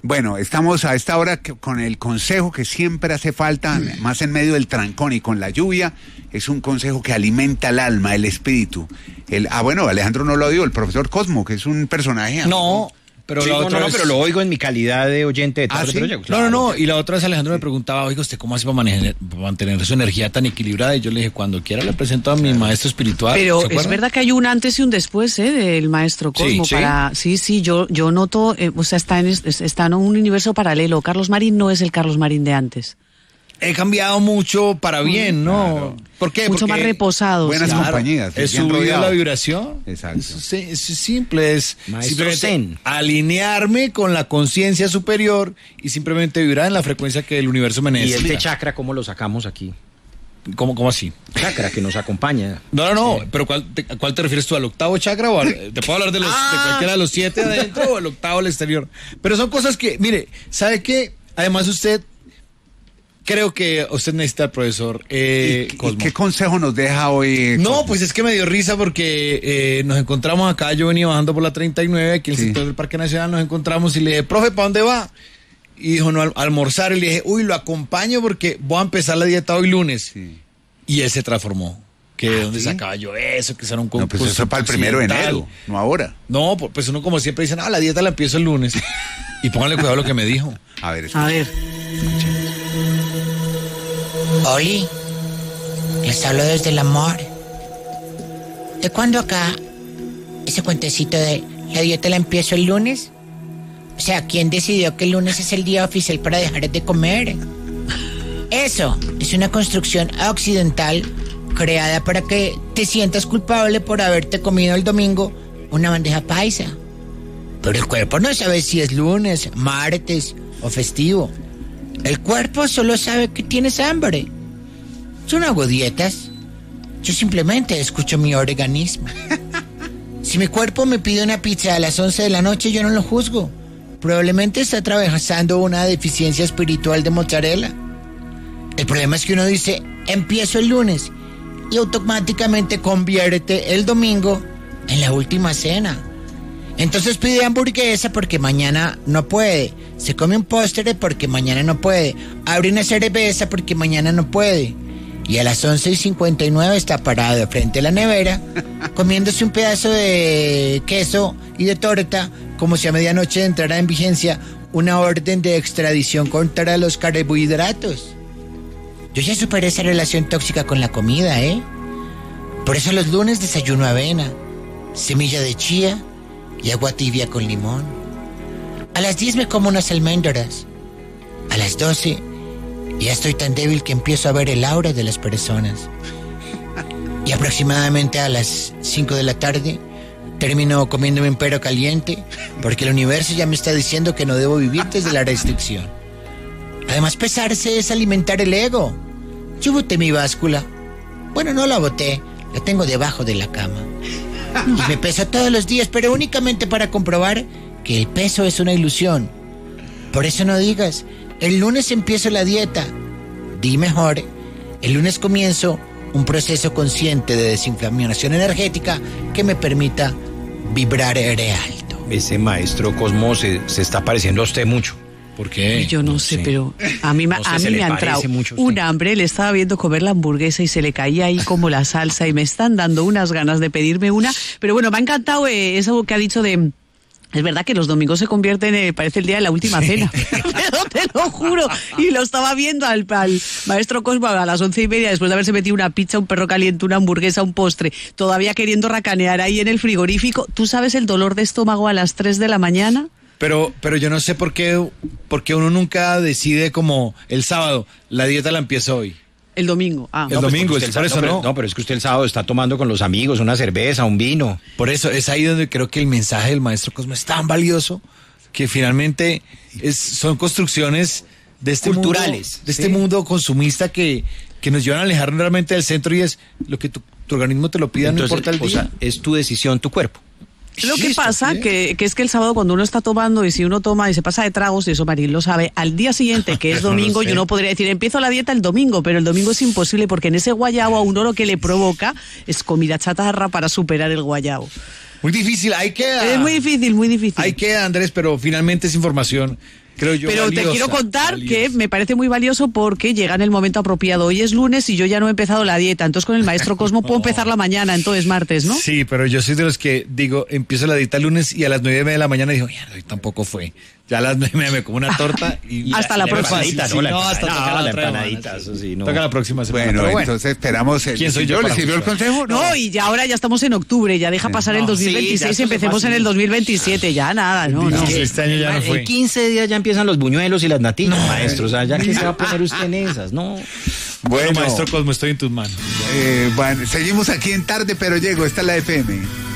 Bueno, estamos a esta hora con el consejo que siempre hace falta, más en medio del trancón y con la lluvia. Es un consejo que alimenta el alma, el espíritu. Bueno, Alejandro no lo dio, el profesor Cosmo, que es un personaje. No, pero sí, pero lo oigo en mi calidad de oyente de tarde. ¿sí? Pero claro. No, y la otra vez Alejandro me preguntaba, oiga, ¿usted cómo hace para mantener su energía tan equilibrada? Y yo le dije, cuando quiera le presento a mi maestro espiritual. Pero es verdad que hay un antes y un después, del maestro Cosmo. Sí. Yo noto, o sea, está en un universo paralelo. Carlos Marín no es el Carlos Marín de antes. He cambiado mucho para bien, ¿no? Claro. ¿Por qué? Mucho Porque más reposado. Buenas compañías. He bien subido rodeado. la vibración. Exacto. Es simple, es Maestro simplemente Zen. alinearme con la conciencia superior y simplemente vibrar en la frecuencia que el universo me ¿Y necesita. este chakra cómo lo sacamos aquí? ¿Cómo así? Chakra que nos acompaña. No, pero ¿a cuál te refieres tú? ¿Al octavo chakra o te puedo hablar de cualquiera de los 7 adentro o el octavo al exterior? Pero son cosas que, mire, ¿sabe qué? Además creo que usted necesita al profesor Cosmo. ¿Y qué consejo nos deja hoy? No, Cosmo? pues es que me dio risa porque nos encontramos acá, yo venía bajando por la 39, aquí en el sector del Parque Nacional, nos encontramos y le dije, profe, ¿para dónde va? Y dijo, no, almorzar, y le dije, lo acompaño porque voy a empezar la dieta hoy lunes. Sí. Y él se transformó. Que de dónde ¿sí? sacaba yo eso, que era un No, concurso. pues eso es para el 1 de enero, no ahora. No, pues uno como siempre dice, la dieta la empiezo el lunes. Y pónganle cuidado a lo que me dijo. A ver, A ver. Oli, les hablo desde el amor. ¿De cuándo acá ese cuentecito de la dieta la empiezo el lunes? O sea, ¿quién decidió que el lunes es el día oficial para dejar de comer? Eso es una construcción occidental creada para que te sientas culpable por haberte comido el domingo una bandeja paisa. Pero el cuerpo no sabe si es lunes, martes o festivo. El cuerpo solo sabe que tienes hambre. Yo no hago dietas. Yo simplemente escucho mi organismo. Si mi cuerpo me pide una pizza a las 11 de la noche, yo no lo juzgo. Probablemente está atravesando una deficiencia espiritual de mozzarella. El problema es que uno dice, empiezo el lunes, y automáticamente convierte el domingo en la última cena. Entonces pide hamburguesa porque mañana no puede. Se come un postre porque mañana no puede. Abre una cerveza porque mañana no puede. Y a las 11:59 está parado frente a la nevera, comiéndose un pedazo de queso y de torta, como si a medianoche entrara en vigencia una orden de extradición contra los carbohidratos. Yo ya superé esa relación tóxica con la comida, ¿eh? Por eso los lunes desayuno avena, semilla de chía y agua tibia con limón. A las 10 me como unas almendras. A las 12 ya estoy tan débil que empiezo a ver el aura de las personas. Y aproximadamente a las 5 de la tarde termino comiéndome un perro caliente porque el universo ya me está diciendo que no debo vivir desde la restricción. Además, pesarse es alimentar el ego. Yo boté mi báscula. Bueno, no la boté, la tengo debajo de la cama. Y me peso todos los días, pero únicamente para comprobar que el peso es una ilusión. Por eso no digas, el lunes empiezo la dieta. Di mejor, el lunes comienzo un proceso consciente de desinflamación energética que me permita vibrar alto. Ese maestro Cosmo se está pareciendo a usted mucho. ¿Por qué? Yo no sé, pero a mí, No sé, a se mí le me ha parece entrado mucho a usted. un hambre, le estaba viendo comer la hamburguesa y se le caía ahí como la salsa y me están dando unas ganas de pedirme una. Pero bueno, me ha encantado eso que ha dicho de... Es verdad que los domingos se convierten, parece el día de la última cena, pero te lo juro. Y lo estaba viendo al maestro Cosmo a las 11:30, después de haberse metido una pizza, un perro caliente, una hamburguesa, un postre, todavía queriendo racanear ahí en el frigorífico. ¿Tú sabes el dolor de estómago a las 3 de la mañana? Pero yo no sé por qué uno nunca decide como el sábado, la dieta la empiezo hoy. El domingo. El domingo, porque es por eso, ¿no? No, pero es que usted el sábado está tomando con los amigos una cerveza, un vino. Por eso es ahí donde creo que el mensaje del maestro Cosmo es tan valioso que finalmente son construcciones de este culturales, mundo, de este mundo consumista que nos llevan a alejar realmente del centro y es lo que tu organismo te lo pida. Entonces, no importa el día. sea, es tu decisión, tu cuerpo. Lo que pasa que es que el sábado cuando uno está tomando y si uno toma y se pasa de tragos, y eso Marín lo sabe, al día siguiente, que es domingo, y uno podría decir, empiezo la dieta el domingo, pero el domingo es imposible porque en ese guayabo a uno lo que le provoca es comida chatarra para superar el guayabo. Muy difícil, ahí queda. Es muy difícil, muy difícil. Ahí queda, Andrés, pero finalmente es información creo yo, Pero te valiosa, quiero contar valiosa. que me parece muy valioso porque llega en el momento apropiado. Hoy es lunes y yo ya no he empezado la dieta, entonces con el maestro Cosmo puedo empezar la mañana, entonces martes, ¿no? Sí, pero yo soy de los que digo, empiezo la dieta el lunes y a las 9:30 de la mañana digo, ya, hoy tampoco fue. Ya a las 9:30 me como una torta y Hasta la próxima. empanadita, Sí, no, hasta no, toca la la otra empanadita, semana, eso sí, no. Toca la próxima semana. Bueno, pero entonces esperamos. ¿Quién soy yo ¿Le para sirvió el juzgar? consejo? No, y ya ahora ya estamos en octubre, ya deja pasar el No, 2026 sí, ya y esto empecemos se en fue el así. 2027, ya nada, no. Este año ya no fue. En 15 días ya empiezan los buñuelos y las natillas, maestro. O sea, ya que se va a poner usted en esas, ¿no? Bueno, maestro Cosmo, estoy en tus manos. Bueno, seguimos aquí en Tarde, pero llego. Esta es la FM.